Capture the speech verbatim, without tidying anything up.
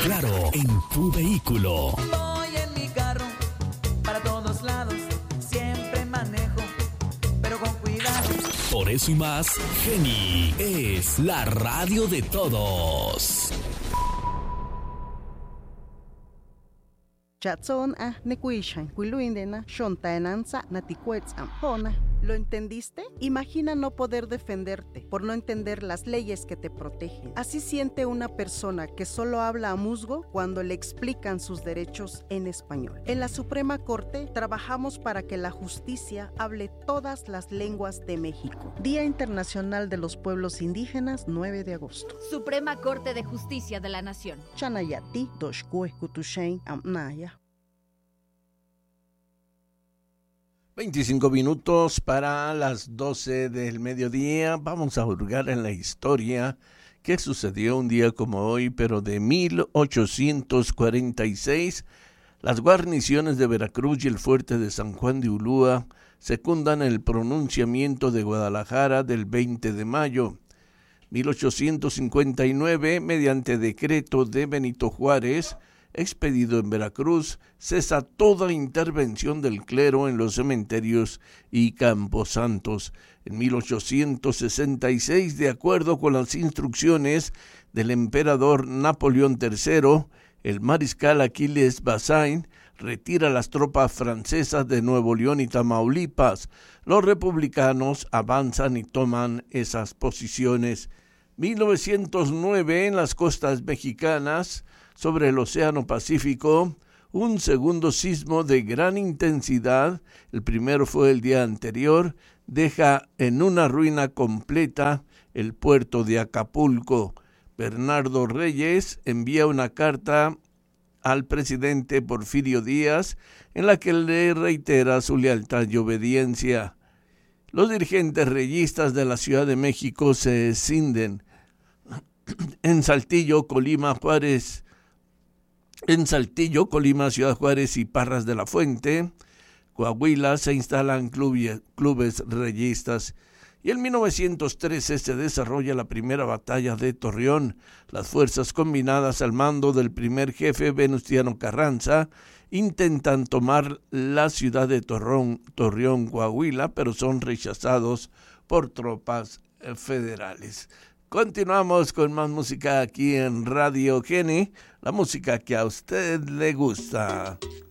claro en tu vehículo. Voy en mi carro para todos lados, siempre manejo, pero con cuidado. Por eso y más, Geni es la radio de todos. Chatson a nekuishan kuiluindena shontaenanza natikuetzam hona. ¿Lo entendiste? Imagina no poder defenderte por no entender las leyes que te protegen. Así siente una persona que solo habla a musgo cuando le explican sus derechos en español. En la Suprema Corte trabajamos para que la justicia hable todas las lenguas de México. Día Internacional de los Pueblos Indígenas, nueve de agosto. Suprema Corte de Justicia de la Nación. Chanayati doshkue kutushen amnaya. veinticinco minutos para las doce del mediodía. Vamos a hurgar en la historia que sucedió un día como hoy, pero de mil ochocientos cuarenta y seis. Las guarniciones de Veracruz y el fuerte de San Juan de Ulúa secundan el pronunciamiento de Guadalajara del veinte de mayo. mil ochocientos cincuenta y nueve, mediante decreto de Benito Juárez, expedido en Veracruz, cesa toda intervención del clero en los cementerios y camposantos. En mil ochocientos sesenta y seis, de acuerdo con las instrucciones del emperador Napoleón tercero, el mariscal Aquiles Bazaine retira las tropas francesas de Nuevo León y Tamaulipas. Los republicanos avanzan y toman esas posiciones. mil novecientos nueve, en las costas mexicanas, sobre el Océano Pacífico, un segundo sismo de gran intensidad, el primero fue el día anterior, deja en una ruina completa el puerto de Acapulco. Bernardo Reyes envía una carta al presidente Porfirio Díaz en la que le reitera su lealtad y obediencia. Los dirigentes reyistas de la Ciudad de México se escinden. En Saltillo, Colima, Juárez, En Saltillo, Colima, Ciudad Juárez y Parras de la Fuente, Coahuila, se instalan clubes, clubes reyistas. Y en mil novecientos trece se desarrolla la primera batalla de Torreón. Las fuerzas combinadas al mando del primer jefe Venustiano Carranza intentan tomar la ciudad de Torreón, Torreón, Coahuila, pero son rechazados por tropas federales. Continuamos con más música aquí en Radio Geni, la música que a usted le gusta.